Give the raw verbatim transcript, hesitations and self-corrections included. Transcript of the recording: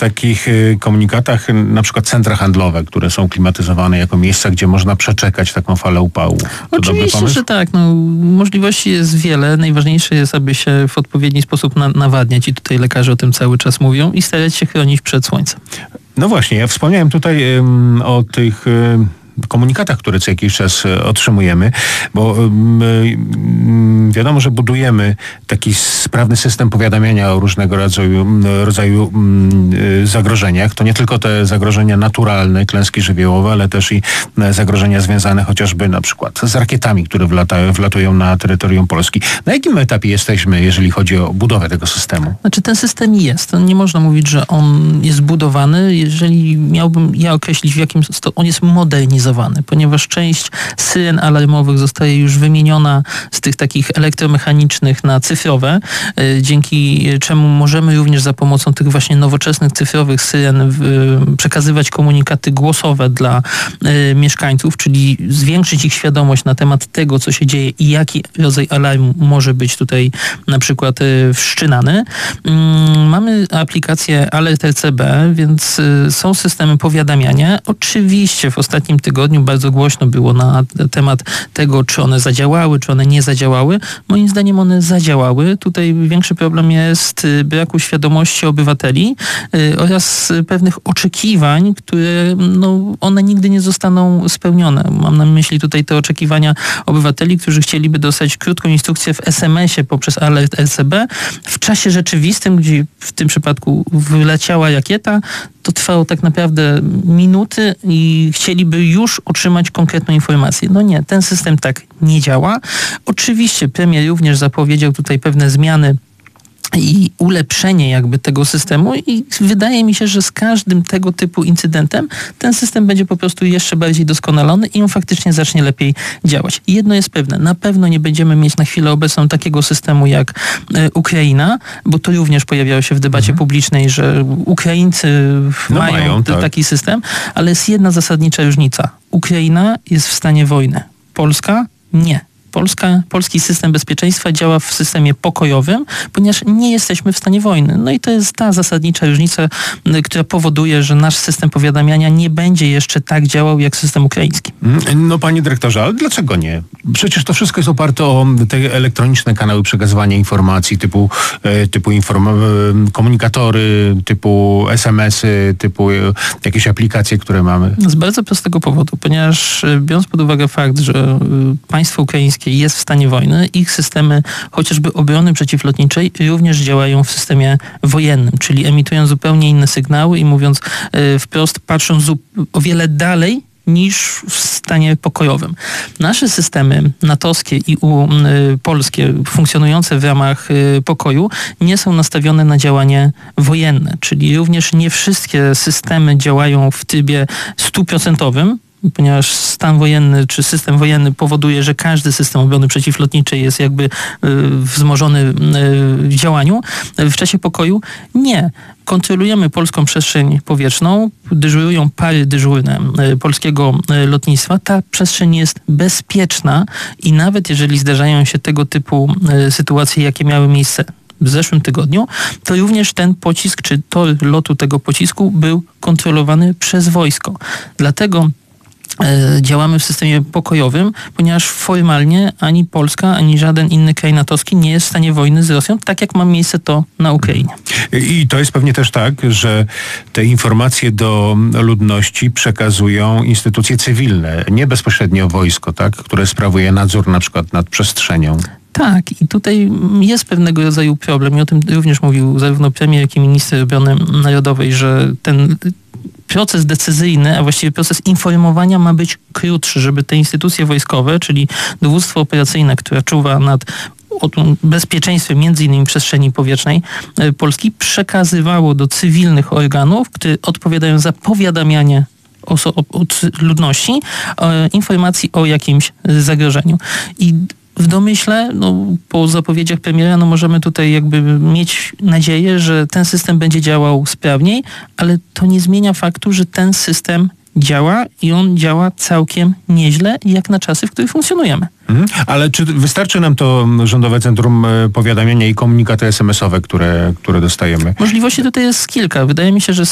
takich y, komunikatach, na przykład centra handlowe, które są klimatyzowane jako miejsca, gdzie można przeczekać taką falę upału. To Oczywiście, że tak. No, możliwości jest wiele. Najważniejsze jest, aby się w odpowiedni sposób na, nawadniać i tutaj lekarze o tym cały czas mówią i starać się chronić przed słońcem. No właśnie, ja wspomniałem tutaj ym, o tych ym, komunikatach, które co jakiś czas otrzymujemy, bo ym, wiadomo, że budujemy taki sprawny system powiadamiania o różnego rodzaju, rodzaju ym, zagrożeniach. To nie tylko te zagrożenia naturalne, klęski żywiołowe, ale też i zagrożenia związane chociażby na przykład z rakietami, które wlata, wlatują na terytorium Polski. Na jakim etapie jesteśmy, jeżeli chodzi o budowę tego systemu? Znaczy ten system jest. Nie można mówić, że on jest budowany. Jeżeli miałbym ja określić, w jakim sto- on jest modernizowany, ponieważ część syren alarmowych zostaje już wymieniona z tych takich elektromechanicznych na cyfrowe, dzięki czemu możemy również za pomocą tych właśnie nowoczesnych cyfrowych syren przekazywać komunikaty głosowe dla mieszkańców, czyli zwiększyć ich świadomość na temat tego, co się dzieje i jaki rodzaj alarmu może być tutaj na przykład wszczynany. Mamy aplikację Alert R C B, więc są systemy powiadamiania. Oczywiście w ostatnim tygodniu bardzo głośno było na temat tego, czy one zadziałały, czy one nie zadziałały. Moim zdaniem one zadziałały. Tutaj większy problem jest braku świadomości obywateli yy, oraz pewnych oczekiwań, które no, one nigdy nie zostaną spełnione. Mam na myśli tutaj te oczekiwania obywateli, którzy chcieliby dostać krótką instrukcję w es em esie poprzez Alert R C B w czasie rzeczywistym, gdzie w tym przypadku wyleciała rakieta, to trwało tak naprawdę minuty i chcieliby już otrzymać konkretną informację. No nie, ten system tak nie działa. Oczywiście premier również zapowiedział tutaj pewne zmiany i ulepszenie jakby tego systemu i wydaje mi się, że z każdym tego typu incydentem ten system będzie po prostu jeszcze bardziej doskonalony i on faktycznie zacznie lepiej działać. I jedno jest pewne, na pewno nie będziemy mieć na chwilę obecną takiego systemu jak e, Ukraina, bo to również pojawiało się w debacie mhm. publicznej, że Ukraińcy no mają, mają t- tak. taki system, ale jest jedna zasadnicza różnica. Ukraina jest w stanie wojny. Polska nie. Polska, polski system bezpieczeństwa działa w systemie pokojowym, ponieważ nie jesteśmy w stanie wojny. No i to jest ta zasadnicza różnica, która powoduje, że nasz system powiadamiania nie będzie jeszcze tak działał jak system ukraiński. No panie dyrektorze, ale dlaczego nie? Przecież to wszystko jest oparte o te elektroniczne kanały przekazywania informacji typu, typu inform- komunikatory, typu es em esy, typu jakieś aplikacje, które mamy. Z bardzo prostego powodu, ponieważ biorąc pod uwagę fakt, że państwo ukraińskie jest w stanie wojny, ich systemy chociażby obrony przeciwlotniczej również działają w systemie wojennym, czyli emitują zupełnie inne sygnały i mówiąc y, wprost, patrzą zu- o wiele dalej niż w stanie pokojowym. Nasze systemy natowskie i u, y, polskie funkcjonujące w ramach y, pokoju nie są nastawione na działanie wojenne, czyli również nie wszystkie systemy działają w trybie stuprocentowym, ponieważ stan wojenny czy system wojenny powoduje, że każdy system obrony przeciwlotniczej jest jakby y, wzmożony y, w działaniu. W czasie pokoju nie. Kontrolujemy polską przestrzeń powietrzną, dyżurują pary dyżurne y, polskiego y, lotnictwa. Ta przestrzeń jest bezpieczna i nawet jeżeli zdarzają się tego typu y, sytuacje, jakie miały miejsce w zeszłym tygodniu, to również ten pocisk czy tor lotu tego pocisku był kontrolowany przez wojsko. Dlatego działamy w systemie pokojowym, ponieważ formalnie ani Polska, ani żaden inny kraj natowski nie jest w stanie wojny z Rosją, tak jak ma miejsce to na Ukrainie. I to jest pewnie też tak, że te informacje do ludności przekazują instytucje cywilne, nie bezpośrednio wojsko, tak, które sprawuje nadzór na przykład nad przestrzenią. Tak, i tutaj jest pewnego rodzaju problem i o tym również mówił zarówno premier, jak i minister obrony narodowej, że ten proces decyzyjny, a właściwie proces informowania ma być krótszy, żeby te instytucje wojskowe, czyli dowództwo operacyjne, które czuwa nad bezpieczeństwem między innymi przestrzeni powietrznej Polski, przekazywało do cywilnych organów, które odpowiadają za powiadamianie oso- od ludności e, informacji o jakimś zagrożeniu. I w domyśle, no, po zapowiedziach premiera, no, możemy tutaj jakby mieć nadzieję, że ten system będzie działał sprawniej, ale to nie zmienia faktu, że ten system działa i on działa całkiem nieźle, jak na czasy, w których funkcjonujemy. Mhm. Ale czy wystarczy nam to Rządowe Centrum Powiadamiania i komunikaty es em esowe, które, które dostajemy? Możliwości tutaj jest kilka. Wydaje mi się, że